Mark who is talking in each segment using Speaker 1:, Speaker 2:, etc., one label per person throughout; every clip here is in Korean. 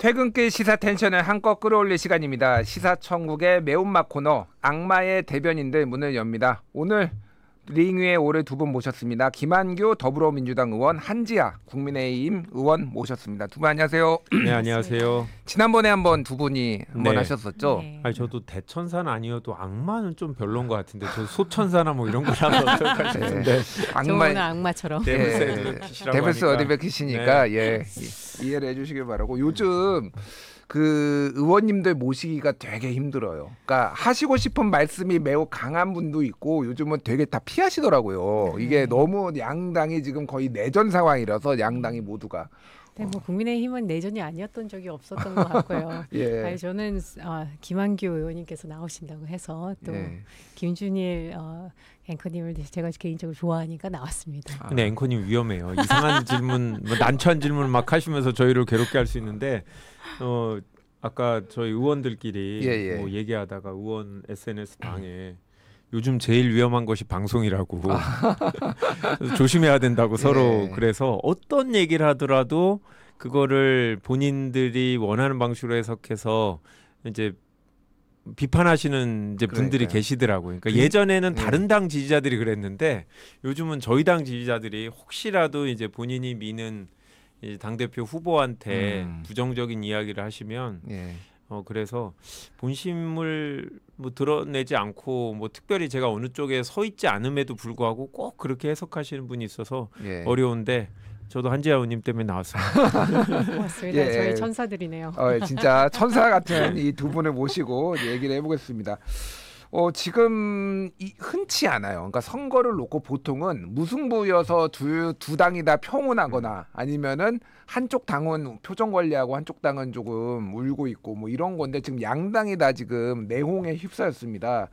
Speaker 1: 퇴근길 시사 텐션을 한껏 끌어올릴 시간입니다. 시사천국의 매운맛 코너 악마의 대변인들 문을 엽니다. 오늘 링 위에 오를 두 분 모셨습니다. 김한규 더불어민주당 의원, 한지아 국민의힘 의원 모셨습니다. 두 분 안녕하세요.
Speaker 2: 네, 안녕하세요.
Speaker 1: 지난번에 한번 두 분이 한번 하셨었죠.
Speaker 3: 네.
Speaker 2: 아니 저도 대천사는 아니어도 악마는 좀 별론 것 같은데 저 소천사나 뭐 이런 거라면 어떨까 싶은데
Speaker 1: 악마
Speaker 3: 저는 악마처럼.
Speaker 1: 데블스 어드베킷이니까 이해를 해주시길 바라고. 요즘 그 의원님들 모시기가 되게 힘들어요. 그러니까 하시고 싶은 말씀이 매우 강한 분도 있고 요즘은 되게 다 피하시더라고요. 이게 너무 양당이 지금 거의 내전 상황이라서 양당이 모두가.
Speaker 3: 네, 뭐 국민의힘은 내전이 아니었던 적이 없었던 것 같고요.
Speaker 1: 예.
Speaker 3: 아니, 저는 김한규 의원님께서 나오신다고 해서 또
Speaker 1: 예.
Speaker 3: 김준일 앵커님을 제가 개인적으로 좋아하니까 나왔습니다.
Speaker 2: 근데 앵커님 위험해요. 이상한 질문, 뭐 난처한 질문 막 하시면서 저희를 괴롭게 할 수 있는데 아까 저희 의원들끼리 뭐 얘기하다가 의원 SNS 방에 요즘 제일 위험한 것이 방송이라고 그래서 조심해야 된다고 서로. 그래서 어떤 얘기를 하더라도 그거를 본인들이 원하는 방식으로 해석해서 이제 비판하시는 이제 분들이 계시더라고요. 그러니까 예전에는 다른 당 지지자들이 그랬는데 요즘은 저희 당 지지자들이 혹시라도 이제 본인이 미는 당대표 후보한테 부정적인 이야기를 하시면 그래서 본심을 뭐 드러내지 않고 뭐 특별히 제가 어느 쪽에 서 있지 않음에도 불구하고 꼭 그렇게 해석하시는 분이 있어서 어려운데 저도 한지아 의원님 때문에 나왔습니다.
Speaker 3: 고맙습니다. 저희 천사들이네요.
Speaker 1: 진짜 천사 같은 이 두 분을 모시고 얘기를 해보겠습니다. 지금 흔치 않아요. 그러니까 선거를 놓고 보통은 무승부여서 두 당이 다 평온하거나 아니면은 한쪽 당은 표정 관리하고 한쪽 당은 조금 울고 있고 뭐 이런 건데 지금 양당이 다 지금 내홍에 휩싸였습니다.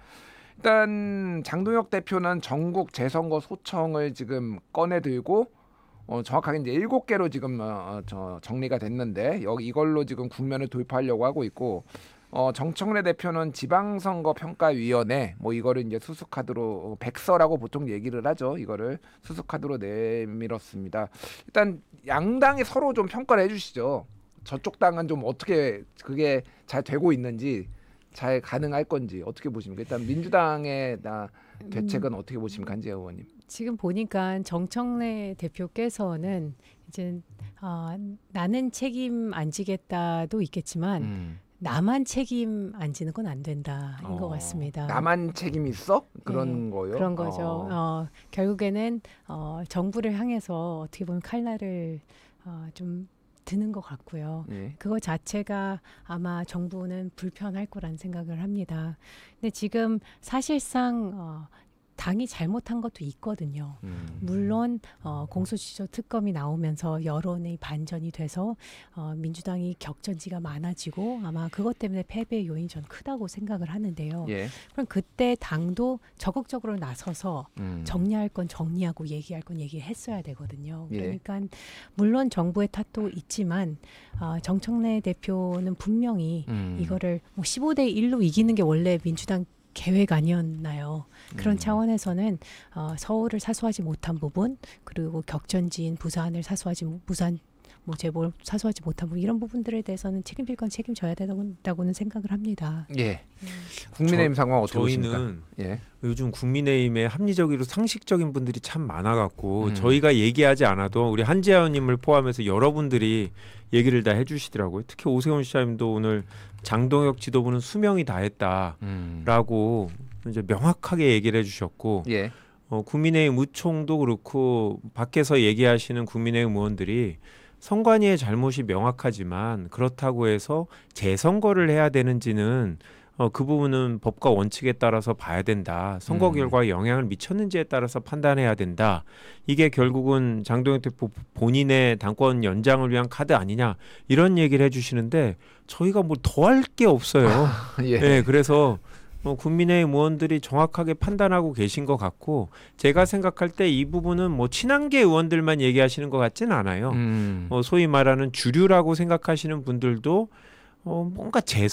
Speaker 1: 일단 장동혁 대표는 전국 재선거 소청을 지금 꺼내들고 정확하게 이제 7개로 지금 정리가 됐는데 이걸로 지금 국면을 돌파하려고 하고 있고 정청래 대표는 지방선거 평가위원회 뭐 이거를 이제 수수카드로 백서라고 보통 얘기를 하죠. 이거를 수수카드로 내밀었습니다. 일단 양당이 서로 좀 평가를 해주시죠. 저쪽 당은 좀 어떻게 그게 잘 되고 있는지 잘 가능할 건지 어떻게 보십니까? 일단 민주당의 대책은 어떻게 보십니까, 한지아 의원님?
Speaker 3: 지금 보니까 정청래 대표께서는 이제 나는 책임 안 지겠다도 있겠지만 나만 책임 안 지는 건 안 된다인 것 같습니다.
Speaker 1: 나만 책임 있어? 그런 거요?
Speaker 3: 그런 거죠. 결국에는 정부를 향해서 어떻게 보면 칼날을 좀 드는 것 같고요. 그거 자체가 아마 정부는 불편할 거란 생각을 합니다. 근데 지금 사실상 당이 잘못한 것도 있거든요. 물론 공소시효 특검이 나오면서 여론의 반전이 돼서 민주당이 격전지가 많아지고 아마 그것 때문에 패배의 요인이 전 크다고 생각을 하는데요. 그럼 그때 당도 적극적으로 나서서 정리할 건 정리하고 얘기할 건 얘기했어야 되거든요. 그러니까 물론 정부의 탓도 있지만 정청래 대표는 분명히 이거를 뭐 15대 1로 이기는 게 원래 민주당 계획 아니었나요? 그런 차원에서는 서울을 사수하지 못한 부분 그리고 격전지인 부산을 부산 뭐 재벌 사수하지 못한 부분 이런 부분들에 대해서는 책임질 건 책임져야 된다고는 생각을 합니다.
Speaker 1: 국민의힘 상황 어떻게 보십니까?
Speaker 2: 저희는 요즘 국민의힘에 합리적이고 상식적인 분들이 참 많아갖고 저희가 얘기하지 않아도 우리 한지아 의원님을 포함해서 여러분들이 얘기를 다 해주시더라고요. 특히 오세훈 시장님도 오늘 장동혁 지도부는 수명이 다했다라고 이제 명확하게 얘기를 해주셨고 국민의힘 의총도 그렇고 밖에서 얘기하시는 국민의힘 의원들이 선관위의 잘못이 명확하지만 그렇다고 해서 재선거를 해야 되는지는 그 부분은 법과 원칙에 따라서 봐야 된다. 선거 결과에 영향을 미쳤는지에 따라서 판단해야 된다. 이게 결국은 장동혁 대표 본인의 당권 연장을 위한 카드 아니냐 이런 얘기를 해주시는데 저희가 뭐 더 할 게 없어요. 그래서 국민의힘 의원들이 정확하게 판단하고 계신 것 같고 제가 생각할 때 이 부분은 뭐 친한계 의원들만 얘기하시는 것 같지는 않아요. 소위 말하는 주류라고 생각하시는 분들도 뭔가